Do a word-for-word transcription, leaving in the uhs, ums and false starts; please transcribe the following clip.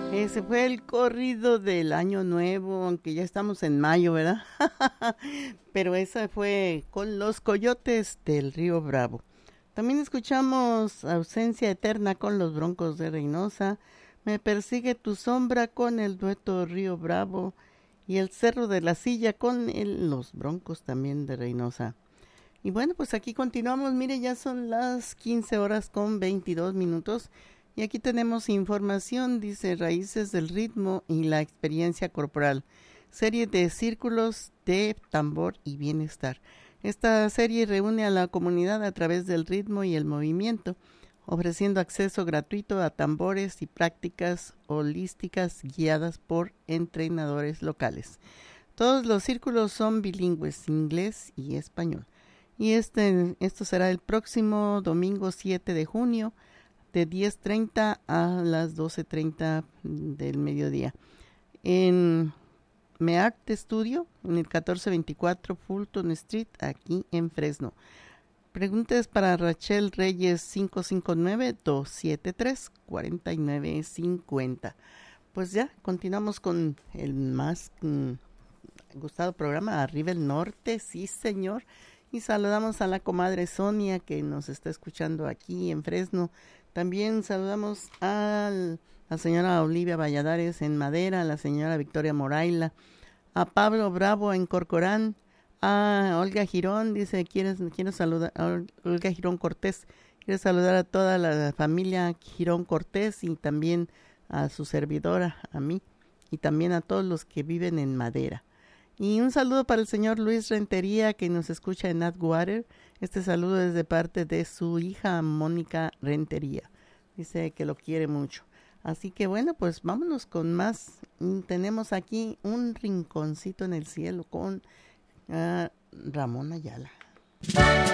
Ese fue el corrido del Año Nuevo, aunque ya estamos en mayo, ¿verdad? Pero esa fue con los Coyotes del Río Bravo. También escuchamos Ausencia Eterna con los Broncos de Reynosa, Me Persigue tu Sombra con el dueto Río Bravo y El Cerro de la Silla con el, los Broncos también de Reynosa. Y bueno, pues aquí continuamos. Mire, ya son las quince horas con veintidós minutos. Y aquí tenemos información, dice Raíces del Ritmo y la Experiencia Corporal. Serie de círculos de tambor y bienestar. Esta serie reúne a la comunidad a través del ritmo y el movimiento, ofreciendo acceso gratuito a tambores y prácticas holísticas guiadas por entrenadores locales. Todos los círculos son bilingües, inglés y español. Y este, esto será el próximo domingo siete de junio, de diez treinta a las doce treinta del mediodía. En Meart Studio, en el catorce veinticuatro Fulton Street, aquí en Fresno. Preguntas para Rachel Reyes, cinco cinco nueve, dos siete tres, cuatro nueve cinco cero. Pues ya, continuamos con el más mm, gustado programa, Arriba el Norte, sí señor. Y saludamos a la comadre Sonia que nos está escuchando aquí en Fresno. También saludamos a la señora Olivia Valladares en Madera, a la señora Victoria Moraila, a Pablo Bravo en Corcorán, a Olga Girón, dice, ¿quieres, quiero saludar a Olga Girón Cortés? Quiere saludar a toda la familia Girón Cortés y también a su servidora, a mí, y también a todos los que viven en Madera. Y un saludo para el señor Luis Rentería, que nos escucha en Atwater. Este saludo es de parte de su hija Mónica Rentería. Dice que lo quiere mucho. Así que bueno, pues vámonos con más. Tenemos aquí un rinconcito en el cielo con uh, Ramón Ayala.